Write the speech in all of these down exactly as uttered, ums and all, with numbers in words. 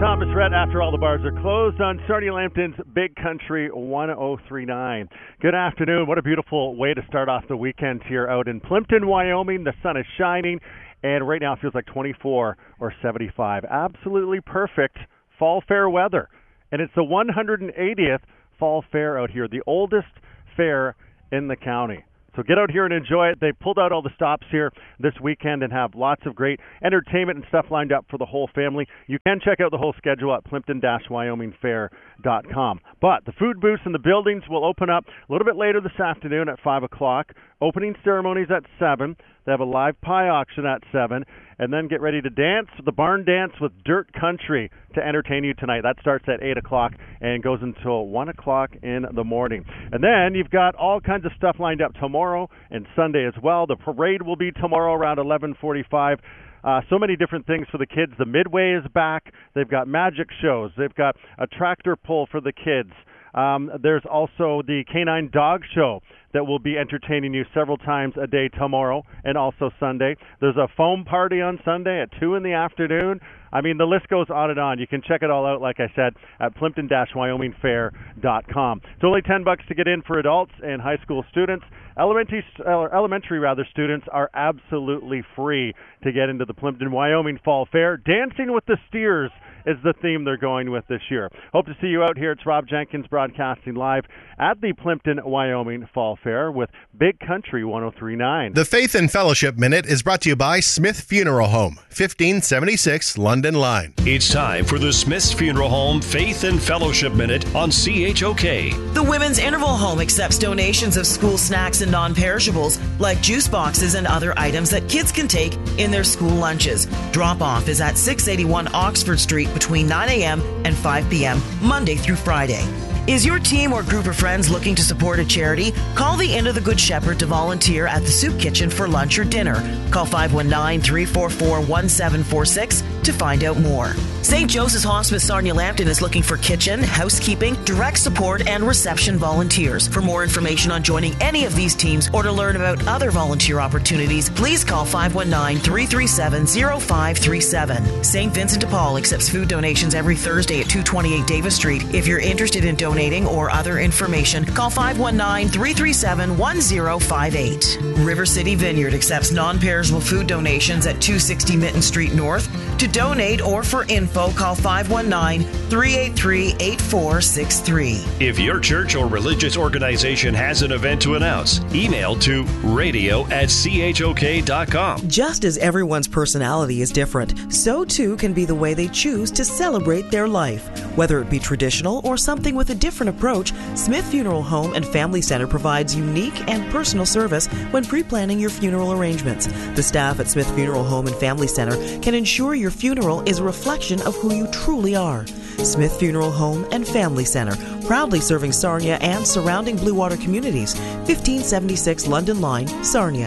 Thomas Rhett after all the bars are closed on Sarnia Lambton's Big Country one oh three point nine. Good afternoon. What a beautiful way to start off the weekend here out in Plimpton, Wyoming. The sun is shining, and right now it feels like twenty-four or seventy-five. Absolutely perfect fall fair weather. And it's the one hundred eightieth fall fair out here, the oldest fair in the county. So get out here and enjoy it. They pulled out all the stops here this weekend and have lots of great entertainment and stuff lined up for the whole family. You can check out the whole schedule at plimpton dash wyoming fair dot com. But the food booths and the buildings will open up a little bit later this afternoon at five o'clock. Opening ceremonies at seven. They have a live pie auction at seven. And then get ready to dance, the barn dance with Dirt Country to entertain you tonight. That starts at eight o'clock and goes until one o'clock in the morning. And then you've got all kinds of stuff lined up tomorrow and Sunday as well. The parade will be tomorrow around eleven forty-five. Uh, so many different things for the kids. The Midway is back. They've got magic shows. They've got a tractor pull for the kids. Um, there's also the Canine Dog Show that will be entertaining you several times a day tomorrow and also Sunday. There's a foam party on Sunday at two in the afternoon. I mean, the list goes on and on. You can check it all out, like I said, at plimpton dash wyoming fair dot com. It's only ten bucks to get in for adults and high school students. Elementary, uh, elementary rather, students are absolutely free to get into the Plimpton, Wyoming Fall Fair. Dancing with the Steers is the theme they're going with this year. Hope to see you out here. It's Rob Jenkins broadcasting live at the Plimpton, Wyoming Fall Fair with Big Country one oh three point nine. The Faith and Fellowship Minute is brought to you by Smith Funeral Home, fifteen seventy-six London Line. It's time for the Smith's Funeral Home Faith and Fellowship Minute on C H O K. The Women's Interval Home accepts donations of school snacks and non-perishables like juice boxes and other items that kids can take in their school lunches. Drop-off is at six eighty-one Oxford Street between nine a.m. and five p.m. Monday through Friday. Is your team or group of friends looking to support a charity? Call the Inn of the Good Shepherd to volunteer at the soup kitchen for lunch or dinner. Call five one nine, three four four, one seven four six to find out more. Saint Joseph's Hospice Sarnia Lambton is looking for kitchen, housekeeping, direct support, and reception volunteers. For more information on joining any of these teams or to learn about other volunteer opportunities, please call five one nine, three three seven, zero five three seven. Saint Vincent de Paul accepts food donations every Thursday at two twenty-eight Davis Street. If you're interested in donating or other information, call five one nine, three three seven, one zero five eight. River City Vineyard accepts non-perishable food donations at two sixty Mitten Street North. To donate or for info, call five one nine, three eight three, eight four six three. If your church or religious organization has an event to announce, email to radio at c h o k dot com. Just as everyone's personality is different, so too can be the way they choose to celebrate their life. Whether it be traditional or something with a different approach, Smith Funeral Home and Family Center provides unique and personal service when pre-planning your funeral arrangements. The staff at Smith Funeral Home and Family Center can ensure your funeral is a reflection of who you truly are. Smith Funeral Home and Family Center, proudly serving Sarnia and surrounding Blue Water communities. fifteen seventy-six London Line, Sarnia.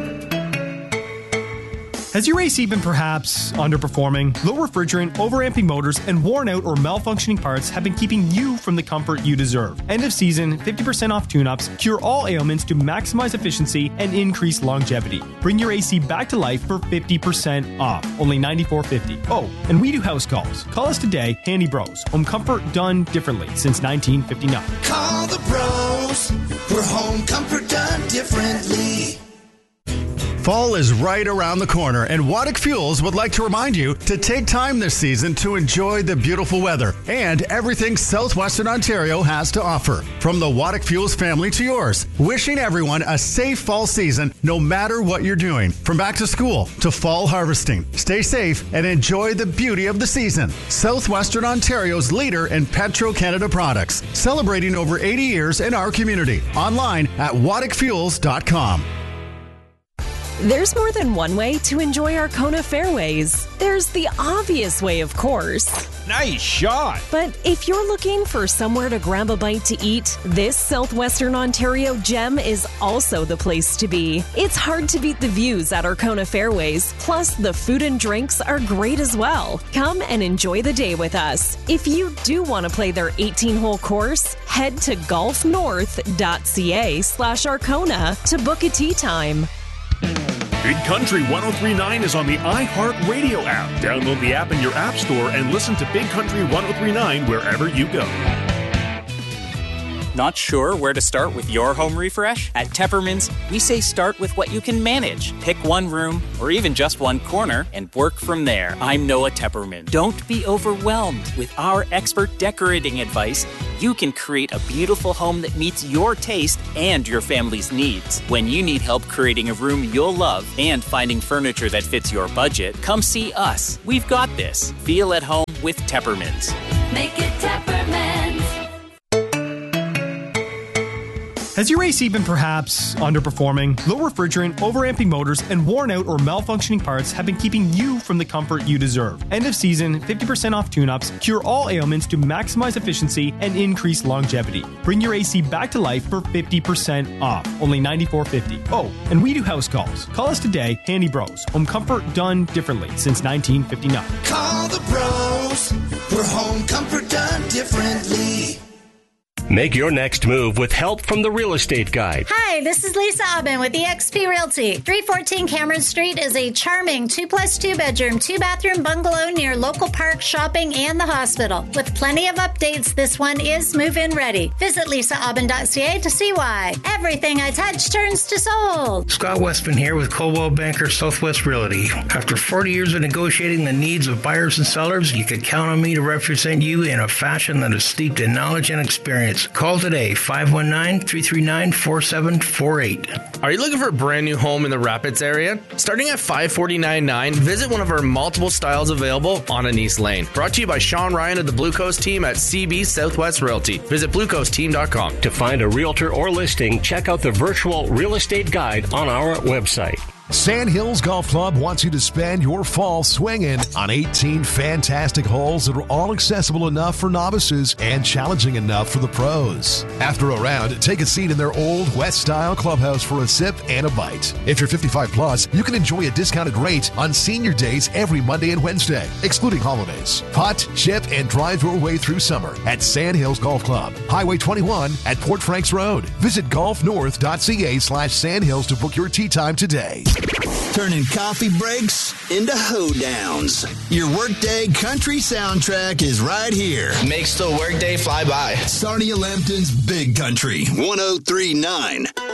Has your A C been perhaps underperforming? Low refrigerant, overamping motors, and worn out or malfunctioning parts have been keeping you from the comfort you deserve. End of season, fifty percent off tune-ups, cure all ailments to maximize efficiency and increase longevity. Bring your A C back to life for fifty percent off, only ninety-four fifty. Oh, and we do house calls. Call us today, Handy Bros. Home comfort done differently since nineteen fifty-nine. Call the pros for home comfort done differently. Fall is right around the corner, and Waddick Fuels would like to remind you to take time this season to enjoy the beautiful weather and everything Southwestern Ontario has to offer. From the Waddick Fuels family to yours, wishing everyone a safe fall season no matter what you're doing. From back to school to fall harvesting, stay safe and enjoy the beauty of the season. Southwestern Ontario's leader in Petro-Canada products, celebrating over eighty years in our community. Online at waddick fuels dot com. There's more than one way to enjoy Arkona Fairways. There's the obvious way, of course. Nice shot! But if you're looking for somewhere to grab a bite to eat, this Southwestern Ontario gem is also the place to be. It's hard to beat the views at Arkona Fairways, plus the food and drinks are great as well. Come and enjoy the day with us. If you do want to play their eighteen-hole course, head to golfnorth dot c a slash Arkona to book a tee time. Big Country ten thirty-nine is on the iHeartRadio app. Download the app in your app store and listen to Big Country ten thirty-nine wherever you go. Not sure where to start with your home refresh? At Tepperman's, we say start with what you can manage. Pick one room or even just one corner and work from there. I'm Noah Tepperman. Don't be overwhelmed. With our expert decorating advice, you can create a beautiful home that meets your taste and your family's needs. When you need help creating a room you'll love and finding furniture that fits your budget, come see us. We've got this. Feel at home with Tepperman's. Make it Tepperman's. Has your A C been perhaps underperforming? Low refrigerant, overamping motors, and worn out or malfunctioning parts have been keeping you from the comfort you deserve. End of season, fifty percent off tune-ups, cure all ailments to maximize efficiency and increase longevity. Bring your A C back to life for fifty percent off, only ninety-four fifty. Oh, and we do house calls. Call us today, Handy Bros. Home comfort done differently since nineteen fifty-nine. Call the pros for home comfort done differently. Make your next move with help from the Real Estate Guide. Hi, this is Lisa Aubin with E X P Realty. three fourteen Cameron Street is a charming two plus two bedroom, two bathroom bungalow near local park, shopping, and the hospital. With plenty of updates, this one is move-in ready. Visit lisa aubin dot c a to see why. Everything I touch turns to sold. Scott Westman here with Coldwell Banker Southwest Realty. After forty years of negotiating the needs of buyers and sellers, you can count on me to represent you in a fashion that is steeped in knowledge and experience. Call today, five one nine, three three nine, four seven four eight. Are you looking for a brand new home in the Rapids area? Starting at five forty-nine nine, visit one of our multiple styles available on Anise Lane. Brought to you by Sean Ryan of the Blue Coast team at C B Southwest Realty. Visit blue coast team dot com. To find a realtor or listing, check out the virtual real estate guide on our website. Sandhills Golf Club wants you to spend your fall swinging on eighteen fantastic holes that are all accessible enough for novices and challenging enough for the pros. After a round, take a seat in their old West-style clubhouse for a sip and a bite. If you're fifty-five plus, you can enjoy a discounted rate on senior days every Monday and Wednesday, excluding holidays. Putt, chip, and drive your way through summer at Sandhills Golf Club, Highway twenty-one at Port Franks Road. Visit golf north dot c a slash sandhills to book your tee time today. Turning coffee breaks into hoedowns. Your workday country soundtrack is right here. Makes the workday fly by. Sarnia Lambton's Big Country ten thirty-nine.